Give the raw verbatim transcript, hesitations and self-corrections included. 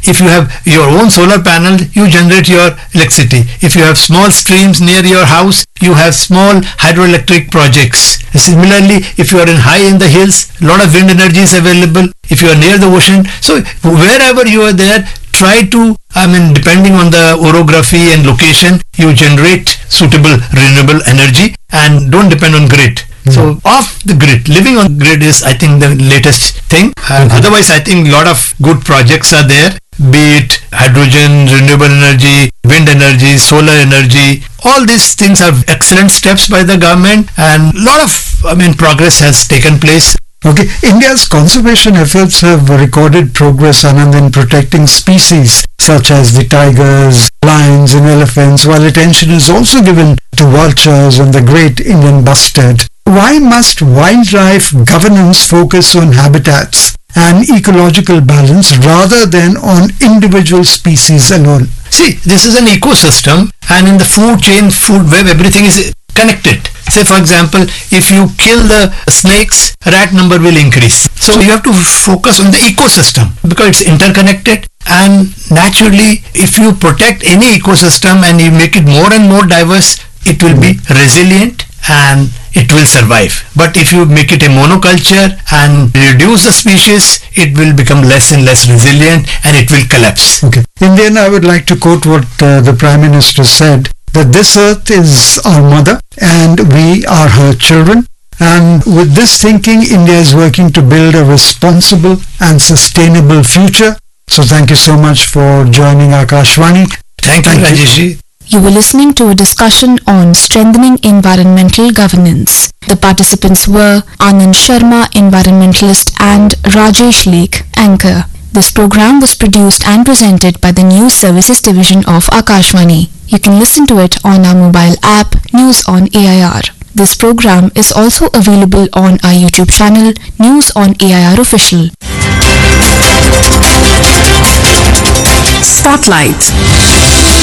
If you have your own solar panel, you generate your electricity. If you have small streams near your house, you have small hydroelectric projects. Similarly, if you are in high in the hills, a lot of wind energy is available. If you are near the ocean, so wherever you are there, try to, I mean, depending on the orography and location, you generate suitable renewable energy and don't depend on grid. Mm-hmm. So off the grid, living on grid is, I think, the latest thing. And mm-hmm. otherwise, I think a lot of good projects are there, be it hydrogen, renewable energy, wind energy, solar energy. All these things are excellent steps by the government, and a lot of, I mean, progress has taken place. Okay, India's conservation efforts have recorded progress, Anand, in protecting species such as the tigers, lions and elephants, while attention is also given to vultures and the great Indian bustard. Why must wildlife governance focus on habitats and ecological balance rather than on individual species alone? See, this is an ecosystem, and in the food chain, food web, everything is connected. Say, for example, if you kill the snakes, rat number will increase. So you have to focus on the ecosystem because it's interconnected, and naturally, if you protect any ecosystem and you make it more and more diverse, it will be resilient and it will survive. But if you make it a monoculture and reduce the species, it will become less and less resilient and it will collapse. Okay. In the end, I would like to quote what uh, the Prime Minister said, that this earth is our mother and we are her children. And with this thinking, India is working to build a responsible and sustainable future. So thank you so much for joining Akashvani. Thank, thank you, Rajesh. You were listening to a discussion on strengthening environmental governance. The participants were Anand Sharma, environmentalist, and Rajesh Lake, anchor. This program was produced and presented by the News Services Division of Akashvani. You can listen to it on our mobile app, News on A I R. This program is also available on our YouTube channel, News on A I R Official. Spotlight.